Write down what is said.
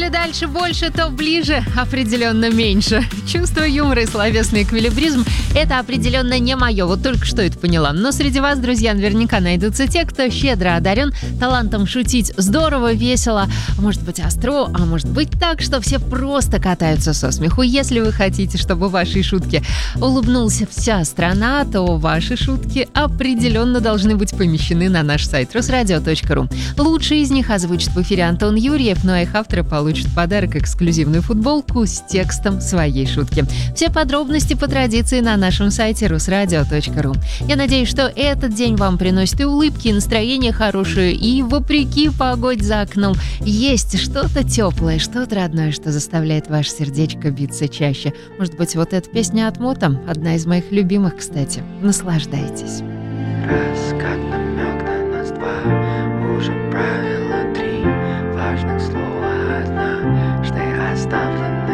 дальше больше, то ближе определенно меньше. Чувство юмора и словесный эквилибризм – это определенно не мое, вот только что это поняла. Но среди вас, друзья, наверняка найдутся те, кто щедро одарен талантом шутить здорово, весело, а может быть остро, а может быть так, что все просто катаются со смеху. Если вы хотите, чтобы вашей шутке улыбнулась вся страна, то ваши шутки определенно должны быть помещены на наш сайт rusradio.ru. Лучшие из них озвучит в эфире Антон Юрьев, но их авторы получат в подарок эксклюзивную футболку с текстом своей шутки. Все подробности по традиции на нашем сайте rusradio.ru. Я надеюсь, что этот день вам приносит и улыбки, и настроение хорошее, и вопреки погоде за окном есть что-то теплое, что-то родное, что заставляет ваше сердечко биться чаще. Может быть, вот эта песня от Мота, одна из моих любимых, кстати. Наслаждайтесь. Раз, как намек на нас два, уже правило 3 важных слова однажды оставлены.